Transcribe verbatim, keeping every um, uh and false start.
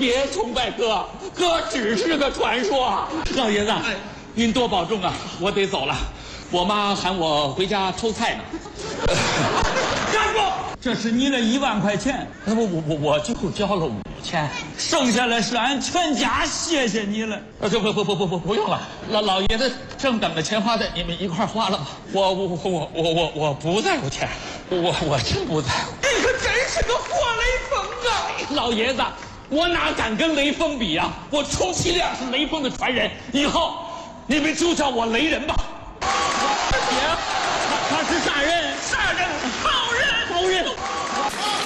别崇拜哥，哥只是个传说。老爷子，哎、您多保重啊！我得走了，我妈喊我回家偷菜呢。站住！这是你的一万块钱，我我我我就交了五千，剩下来是俺全家谢谢你了。呃，不不不不不不用了，老老爷子正等着钱花的，你们一块花了吧。我我我我我我不在乎钱，我我真不在乎。你可真是个活雷锋啊！老爷子，我哪敢跟雷锋比呀、啊？我充其量是雷锋的传人，以后你们就叫我雷人吧。姐，他他是啥人？啥人？好人，好人。